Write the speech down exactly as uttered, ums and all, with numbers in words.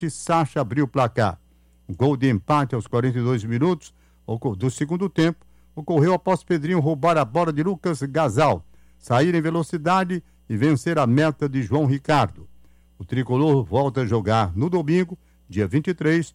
Sacha abriu o placar. O gol de empate aos quarenta e dois minutos do segundo tempo ocorreu após Pedrinho roubar a bola de Lucas Gasal, sair em velocidade e vencer a meta de João Ricardo. O tricolor volta a jogar no domingo, dia vinte e três,